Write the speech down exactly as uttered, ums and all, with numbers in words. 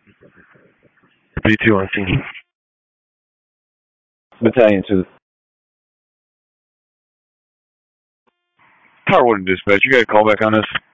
B two on scene. Battalion two. Tower one dispatch, you got a call back on this?